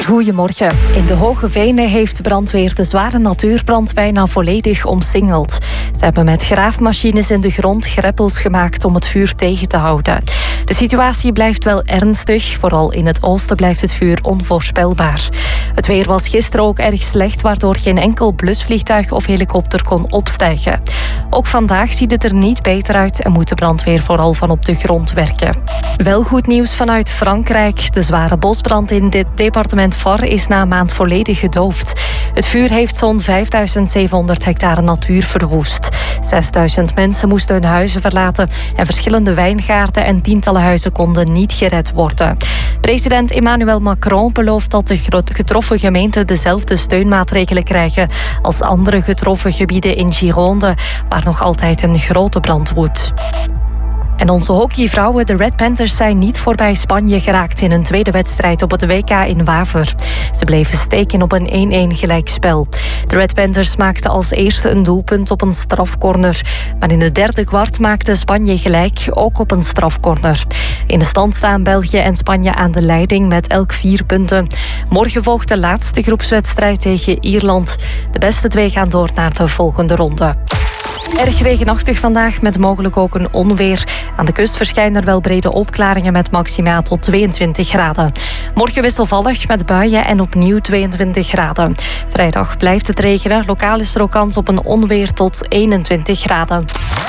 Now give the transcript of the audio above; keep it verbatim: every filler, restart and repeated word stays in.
Goedemorgen. In de Hoge Venen heeft de brandweer de zware natuurbrand bijna volledig omsingeld. Ze hebben met graafmachines in de grond greppels gemaakt om het vuur tegen te houden. De situatie blijft wel ernstig. Vooral in het oosten blijft het vuur onvoorspelbaar. Het weer was gisteren ook erg slecht, waardoor geen enkel blusvliegtuig of helikopter kon opstijgen. Ook vandaag ziet het er niet beter uit en moet de brandweer vooral van op de grond werken. Wel goed nieuws vanuit Frankrijk. De zware bosbrand in dit departement Var is na een maand volledig gedoofd. Het vuur heeft zo'n vijfduizend zevenhonderd hectare natuur verwoest. zesduizend mensen moesten hun huizen verlaten en verschillende wijngaarden en tientallen huizen konden niet gered worden. President Emmanuel Macron belooft dat de getroffen gemeenten dezelfde steunmaatregelen krijgen als andere getroffen gebieden in Gironde, waar nog altijd een grote brand woedt. En onze hockeyvrouwen, de Red Panthers, zijn niet voorbij Spanje geraakt in een tweede wedstrijd op het W K in Waver. Ze bleven steken op een één-één gelijkspel. De Red Panthers maakten als eerste een doelpunt op een strafcorner. Maar in de derde kwart maakte Spanje gelijk, ook op een strafcorner. In de stand staan België en Spanje aan de leiding met elk vier punten. Morgen volgt de laatste groepswedstrijd tegen Ierland. De beste twee gaan door naar de volgende ronde. Erg regenachtig vandaag met mogelijk ook een onweer. Aan de kust verschijnen er wel brede opklaringen met maxima tot tweeëntwintig graden. Morgen wisselvallig met buien en opnieuw tweeëntwintig graden. Vrijdag blijft het regenen. Lokaal is er ook kans op een onweer tot eenentwintig graden.